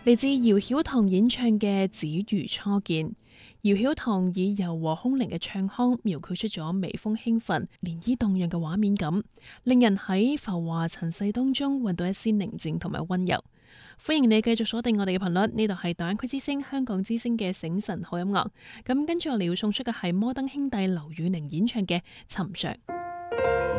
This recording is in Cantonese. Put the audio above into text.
嚟自姚曉棠演唱嘅《只如初見》。姚曉棠以柔和空靈嘅唱腔描繪出咗微風輕拂、漣漪動人嘅畫面感，令人喺浮華塵世當中揾到一絲寧靜同埋溫柔。歡迎你繼續鎖定我哋嘅頻率，呢度係大灣區之聲、香港之聲嘅醒晨好音樂。咁跟住我哋要送出嘅係摩登兄弟劉宇寧演唱嘅《尋常》。